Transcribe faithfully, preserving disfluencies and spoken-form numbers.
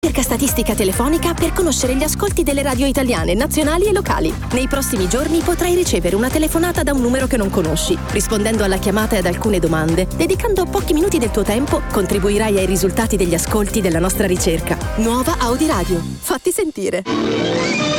Cerca statistica telefonica per conoscere gli ascolti delle radio italiane, nazionali e locali. Nei prossimi giorni potrai ricevere una telefonata da un numero che non conosci. Rispondendo alla chiamata e ad alcune domande, dedicando pochi minuti del tuo tempo, contribuirai ai risultati degli ascolti della nostra ricerca. Nuova Audi Radio. Fatti sentire.